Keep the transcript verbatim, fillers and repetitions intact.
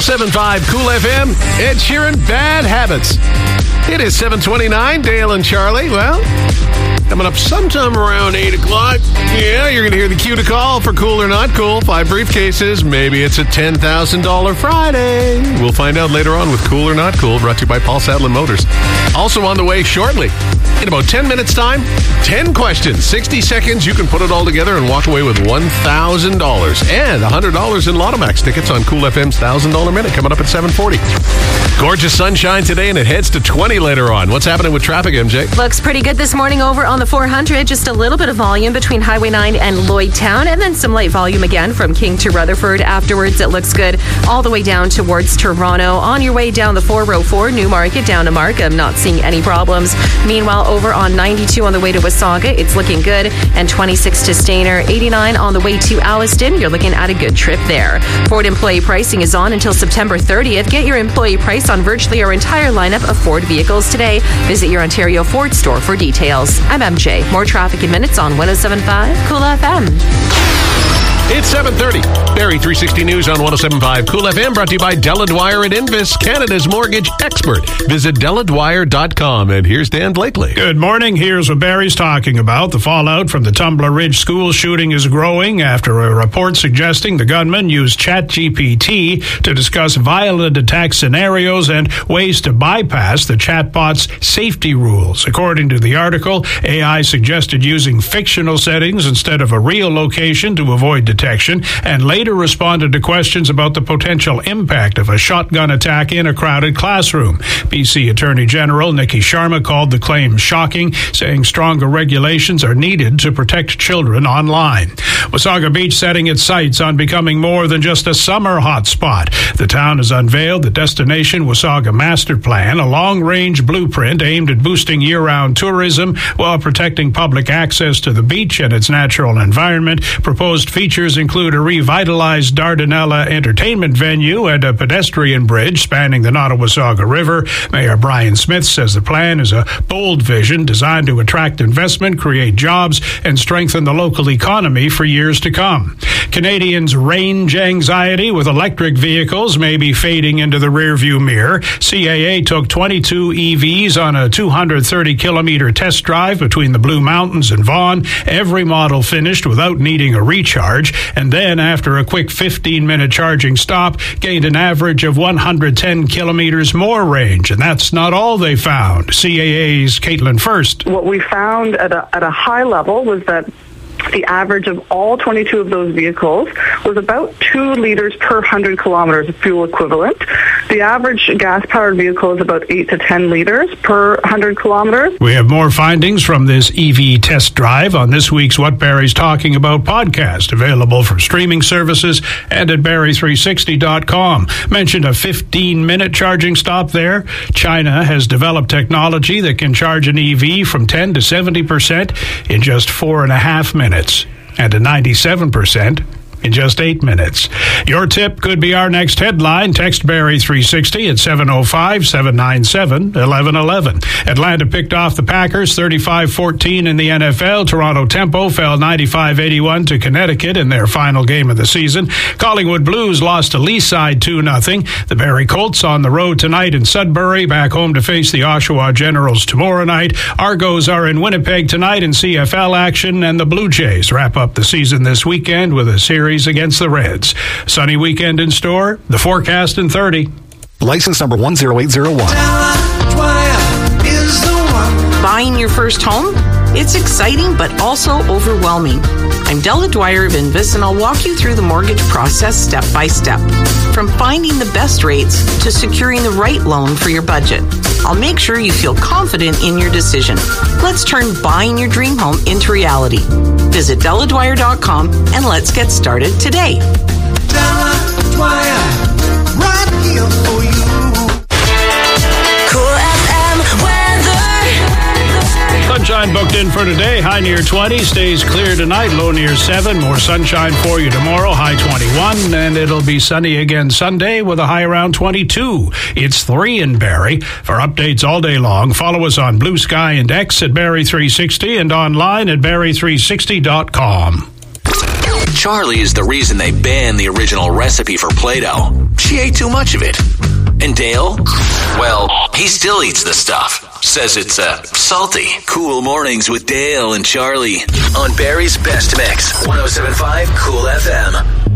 oh seven point five Cool F M, Ed Sheeran, Bad Habits. It is seven twenty-nine, Dale and Charlie. Well, coming up sometime around eight o'clock. Yeah, you're going to hear the cue to call for Cool or Not Cool. Five briefcases. Maybe it's a ten thousand dollars Friday. We'll find out later on with Cool or Not Cool, brought to you by Paul Sadlin Motors. Also on the way shortly, in about ten minutes' time, ten questions, sixty seconds. You can put it all together and walk away with one thousand dollars and one hundred dollars in Lotomax tickets on Cool F M's one thousand dollars Minute coming up at seven forty. Gorgeous sunshine today, and it heads to twenty later on. What's happening with traffic, M J? Looks pretty good this morning over on the four hundred. Just a little bit of volume between Highway nine and Lloydtown, and then some light volume again from King to Rutherford. Afterwards, it looks good all the way down towards Toronto. On your way down the four oh four, Newmarket down to Markham, not seeing any problems. Meanwhile, over on ninety-two on the way to Wasaga, it's looking good, and twenty-six to Stayner. eighty-nine on the way to Alliston, you're looking at a good trip there. Ford employee pricing is on until September thirtieth. Get your employee price on virtually our entire lineup of Ford vehicles today. Visit your Ontario Ford store for details. I'm M J. More traffic in minutes on one oh seven point five Cool F M. It's seven thirty. Barrie three sixty News on one oh seven point five Cool F M, brought to you by Della Dwyer at Invis, Canada's mortgage expert. Visit della dwyer dot com. And here's Dan Blakely. Good morning. Here's what Barrie's talking about. The fallout from the Tumbler Ridge school shooting is growing after a report suggesting the gunman used ChatGPT to discuss violent attack scenarios and ways to bypass the chatbot's safety rules. According to the article, A I suggested using fictional settings instead of a real location to avoid detection. Detection, and later responded to questions about the potential impact of a shotgun attack in a crowded classroom. B C Attorney General Nikki Sharma called the claim shocking, saying stronger regulations are needed to protect children online. Wasaga Beach setting its sights on becoming more than just a summer hotspot. The town has unveiled the Destination Wasaga Master Plan, a long-range blueprint aimed at boosting year-round tourism while protecting public access to the beach and its natural environment. Proposed features include a revitalized Dardanella entertainment venue and a pedestrian bridge spanning the Nottawasaga River. Mayor Brian Smith says the plan is a bold vision designed to attract investment, create jobs, and strengthen the local economy for years to come. Canadians' range anxiety with electric vehicles may be fading into the rearview mirror. C A A took twenty-two E Vs on a two hundred thirty kilometer test drive between the Blue Mountains and Vaughan. Every model finished without needing a recharge, and then after a quick fifteen minute charging stop, gained an average of one hundred ten kilometers more range. And that's not all they found. C A A's Caitlin First. What we found at a, at a high level was that the average of all twenty-two of those vehicles was about two liters per one hundred kilometers of fuel equivalent. The average gas-powered vehicle is about eight to ten liters per one hundred kilometers. We have more findings from this E V test drive on this week's What Barrie's Talking About podcast, available from streaming services and at barrie three sixty dot com. Mentioned a fifteen minute charging stop there. China has developed technology that can charge an E V from ten to seventy percent in just four and a half minutes. And to ninety-seven percent in just eight minutes. Your tip could be our next headline. Text Barrie three sixty at seven oh five, seven nine seven, eleven eleven. Atlanta picked off the Packers thirty-five fourteen in the N F L. Toronto Tempo fell ninety-five eighty-one to Connecticut in their final game of the season. Collingwood Blues lost to Leaside two nothing. The Barrie Colts on the road tonight in Sudbury, back home to face the Oshawa Generals tomorrow night. Argos are in Winnipeg tonight in C F L action, and the Blue Jays wrap up the season this weekend with a series against the Reds. Sunny weekend in store. The forecast in thirty. License number one zero eight zero one. Buying your first home? It's exciting, but also overwhelming. I'm Della Dwyer of Invis, and I'll walk you through the mortgage process step by step. From finding the best rates to securing the right loan for your budget. I'll make sure you feel confident in your decision. Let's turn buying your dream home into reality. Visit della dwyer dot com and let's get started today. Della Dwyer, right here for you. Cool F M weather. Sunshine booked in for today. High near twenty. Stays clear tonight. Low near seven. More sunshine for you tomorrow. High twenty-one. And it'll be sunny again Sunday with a high around twenty-two. It's three in Barrie. For updates all day long, follow us on Blue Sky and X at Barrie three sixty and online at barrie three sixty dot com. Charlie is the reason they banned the original recipe for Play-Doh. she ate too much of it. And Dale? Well, he still eats the stuff. Says it's uh, salty. Cool Mornings with Dale and Charlie on Barry's Best Mix. one oh seven point five Cool F M.